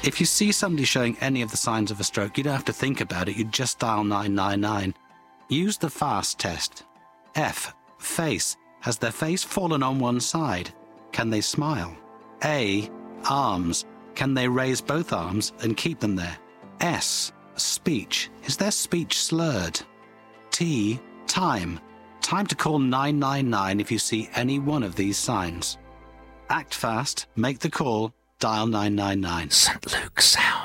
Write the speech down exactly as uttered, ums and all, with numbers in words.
If you see somebody showing any of the signs of a stroke, you don't have to think about it. You just dial nine nine nine. Use the FAST test. F. Face. Has their face fallen on one side? Can they smile? A. Arms. Can they raise both arms and keep them there? S. Speech. Is their speech slurred? T. Time. Time to call nine nine nine if you see any one of these signs. Act fast, make the call, dial nine nine nine. Saint Luke's Sound.